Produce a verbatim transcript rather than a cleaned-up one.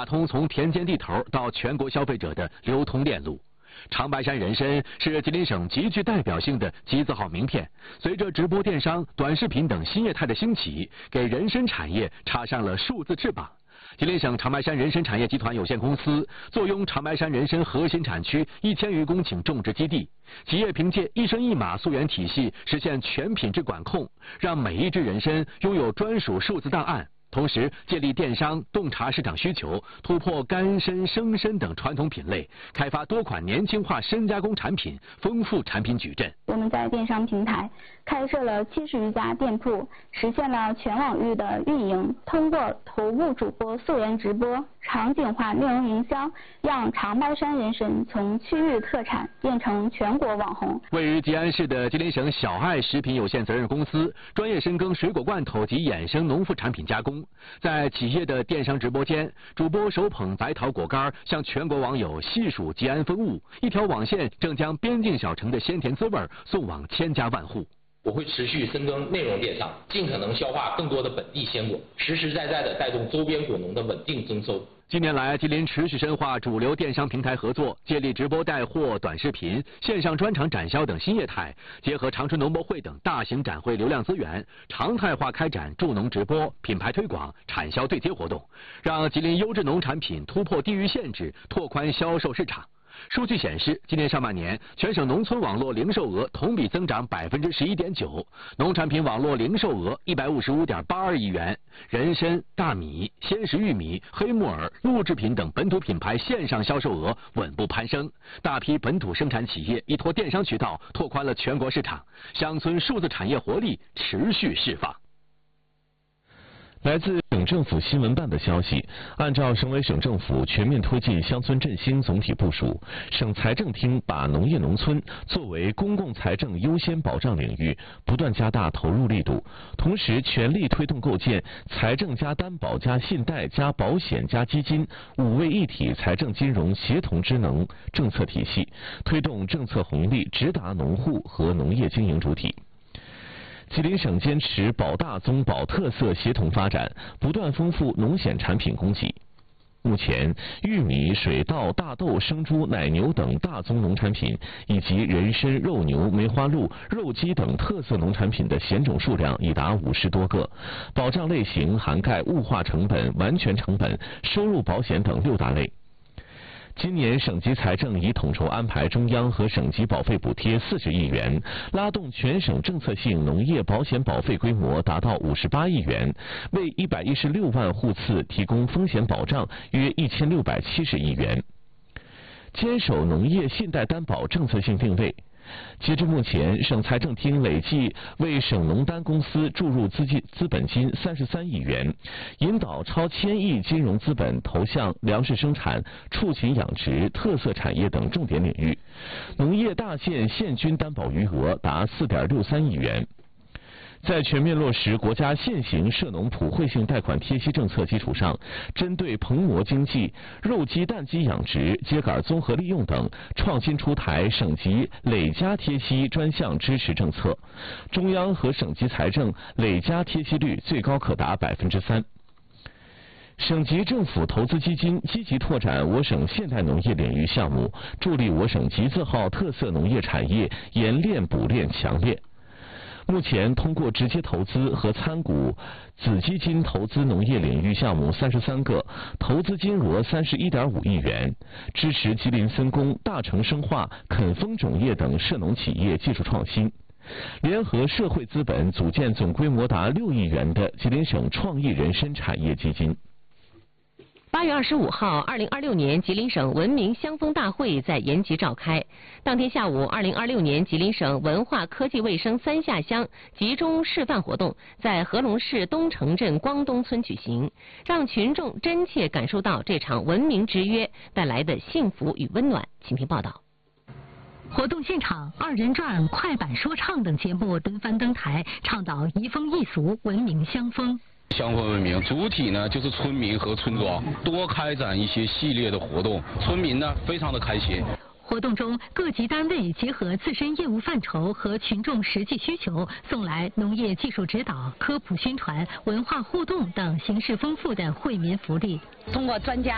打通从田间地头到全国消费者的流通链路。长白山人参是吉林省极具代表性的集字号名片。随着直播电商、短视频等新业态的兴起，给人参产业插上了数字翅膀。吉林省长白山人参产业集团有限公司坐拥长白山人参核心产区一千余公顷种植基地，企业凭借一身一码溯源体系实现全品质管控，让每一只人参拥有专属数字档案。同时，借力电商，洞察市场需求，突破干参、生参等传统品类，开发多款年轻化深加工产品，丰富产品矩阵。 我们在电商平台开设了七十余家店铺，实现了全网域的运营。通过头部主播溯源直播、场景化内容营销，让长白山人参从区域特产变成全国网红。 位于吉安市的吉林省小爱食品有限责任公司，专业深耕水果罐头及衍生农副产品加工。在企业的电商直播间，主播手捧白桃果干，向全国网友细数吉安风物。一条网线正将边境小城的鲜甜滋味送往千家万户。 我会持续深耕内容电商，尽可能消化更多的本地鲜果，实实在在的带动周边果农的稳定增收。 近年来，吉林持续深化主流电商平台合作，借力直播带货、短视频、线上专场展销等新业态，结合长春农博会等大型展会流量资源，常态化开展助农直播、品牌推广、产销对接活动，让吉林优质农产品突破地域限制，拓宽销售市场。数据显示，今年上半年，全省农村网络零售额同比增长百分之十一点九，农产品网络零售额一百五十五点八二亿元，人参、大米、鲜食玉米、黑木耳、录制品等本土品牌线上销售额稳步攀升，大批本土生产企业依托电商渠道拓宽了全国市场，乡村数字产业活力持续释放。 来自省政府新闻办的消息，按照省委省政府全面推进乡村振兴总体部署，省财政厅把农业农村作为公共财政优先保障领域，不断加大投入力度，同时全力推动构建财政加担保加信贷加保险加基金五位一体财政金融协同职能政策体系，推动政策红利直达农户和农业经营主体。吉林省坚持保大宗、保特色协同发展，不断丰富农险产品供给。目前，玉米、水稻、大豆、生猪、奶牛等大宗农产品，以及人参、肉牛、梅花鹿、肉鸡等特色农产品的险种数量已达五十多个，保障类型涵盖物化成本、完全成本、收入保险等六大类。今年省级财政已统筹安排中央和省级保费补贴四十亿元，拉动全省政策性农业保险保费规模达到五十八亿元，为一百一十六万户次提供风险保障约一千六百七十亿元。坚守农业信贷担保政策性定位。截至目前，省财政厅累计为省农单公司注入资金资本金三十三亿元，引导超千亿金融资本投向粮食生产、畜禽养殖、特色产业等重点领域，农业大县现均担保余额达四点六三亿元。在全面落实国家现行涉农普惠性贷款贴息政策基础上，针对棚膜经济、肉鸡蛋鸡养殖、秸秆综合利用等，创新出台省级累加贴息专项支持政策，中央和省级财政累加贴息率最高可达百分之三。省级政府投资基金积极拓展我省现代农业领域项目，助力我省集字号特色农业产业研炼补炼强炼。目前，通过直接投资和参股子基金投资农业领域项目三十三个，投资金额三十一点五亿元，支持吉林森工、大成生化、肯丰种业等涉农企业技术创新，联合社会资本组建总规模达六亿元的吉林省创意人参产业基金。 八月二十五号，二零二六年吉林省文明乡风大会在延吉召开。当天下午，二零二六年吉林省文化科技卫生三下乡集中示范活动在合龙市东城镇光东村举行，让群众真切感受到这场文明之约带来的幸福与温暖。请听报道。 活动现场，二人转、快板说唱等节目轮番登台，倡导移风易俗、文明乡风。 乡风文明主体呢就是村民和村庄，多开展一些系列的活动，村民呢非常的开心。 活动中，各级单位结合自身业务范畴和群众实际需求，送来农业技术指导、科普宣传、文化互动等形式丰富的惠民福利。 通过专家